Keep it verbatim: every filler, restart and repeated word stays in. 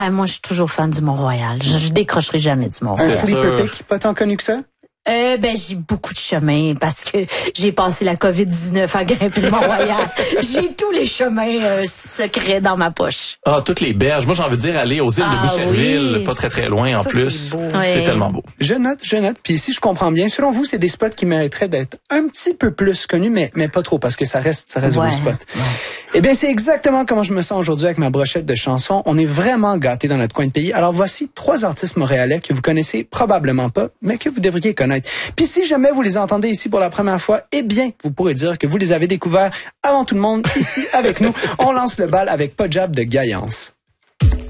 Ah, moi, je suis toujours fan du Mont-Royal. Je, je décrocherai jamais du Un Mont-Royal. sleeper pick, pas tant connu que ça? Euh, ben, j'ai beaucoup de chemin parce que j'ai passé la covid dix-neuf à grimper le Mont-Royal. J'ai tous les chemins euh, secrets dans ma poche. Ah, toutes les berges. Moi, j'ai envie de dire aller aux îles Ah, de Boucherville, oui. pas très très loin en Ça, plus. c'est beau. C'est Oui. tellement beau. Je note, je note. Puis si je comprends bien, selon vous, c'est des spots qui mériteraient d'être un petit peu plus connus, mais mais pas trop parce que ça reste ça reste Ouais. vos spots. Ouais. Eh bien, c'est exactement comment je me sens aujourd'hui avec ma brochette de chansons. On est vraiment gâtés dans notre coin de pays. Alors voici trois artistes montréalais que vous connaissez probablement pas, mais que vous devriez connaître. Puis si jamais vous les entendez ici pour la première fois, eh bien, vous pourrez dire que vous les avez découverts avant tout le monde ici avec nous. On lance le bal avec Pas Jab de Gaillance.